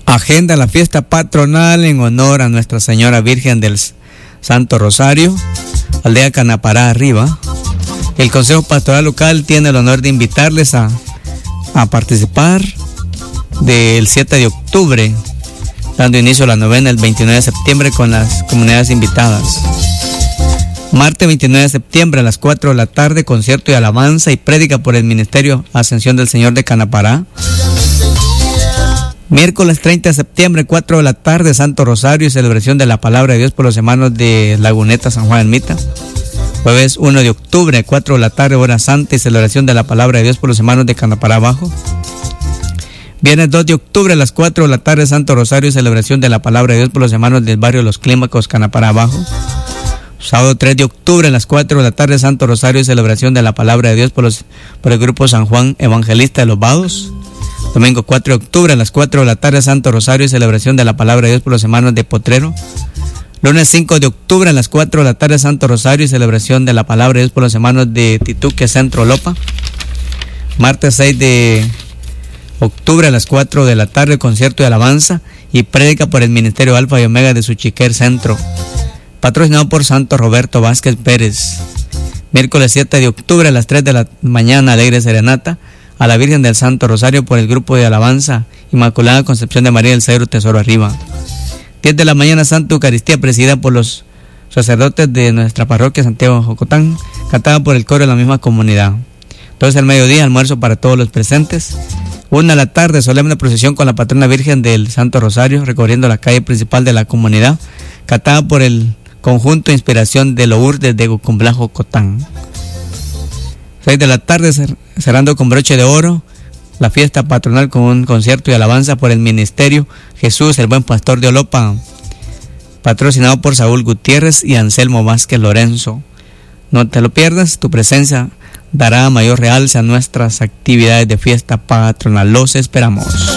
Agenda la fiesta patronal en honor a Nuestra Señora Virgen del Santo Rosario, aldea Canapará Arriba. El Consejo Pastoral Local tiene el honor de invitarles a participar del 7 de octubre, dando inicio a la novena el 29 de septiembre con las comunidades invitadas. Martes 29 de septiembre a las 4 de la tarde, concierto y alabanza y prédica por el Ministerio Ascensión del Señor de Canapará. Miércoles 30 de septiembre, 4 de la tarde, Santo Rosario y celebración de la Palabra de Dios por los hermanos de Laguneta, San Juan Ermita. Jueves 1 de octubre, 4 de la tarde, hora santa y celebración de la Palabra de Dios por los hermanos de Canapará Abajo. Viernes 2 de octubre a las 4 de la tarde, Santo Rosario y celebración de la Palabra de Dios por los hermanos del barrio Los Clímacos, Canapará Abajo. Sábado 3 de octubre a las 4 de la tarde, Santo Rosario y celebración de la Palabra de Dios por el grupo San Juan Evangelista de los Vados. Domingo 4 de octubre a las 4 de la tarde, Santo Rosario y celebración de la Palabra de Dios por los hermanos de Potrero. Lunes 5 de octubre a las 4 de la tarde, Santo Rosario y celebración de la Palabra de Dios por los hermanos de Tituque, Centro Lopa. Martes 6 de octubre a las 4 de la tarde, concierto y alabanza y prédica por el Ministerio Alfa y Omega de Suchiquer Centro, patrocinado por Santo Roberto Vázquez Pérez. Miércoles 7 de octubre a las 3 de la mañana, alegre serenata a la Virgen del Santo Rosario por el grupo de alabanza Inmaculada Concepción de María del Cedro Tesoro Arriba. 10 de la mañana, Santa Eucaristía presidida por los sacerdotes de nuestra parroquia Santiago Jocotán, cantada por el coro de la misma comunidad. Entonces al mediodía, almuerzo para todos los presentes. 1 de la tarde, solemne procesión con la patrona Virgen del Santo Rosario, recorriendo la calle principal de la comunidad, cantada por el conjunto Inspiración de Lourdes de Gucumbla Jocotán. 6 de la tarde, cerrando con broche de oro la fiesta patronal con un concierto y alabanza por el Ministerio Jesús, el Buen Pastor de Olopa, patrocinado por Saúl Gutiérrez y Anselmo Vázquez Lorenzo. No te lo pierdas, tu presencia dará mayor realce a nuestras actividades de fiesta patronal. Los esperamos.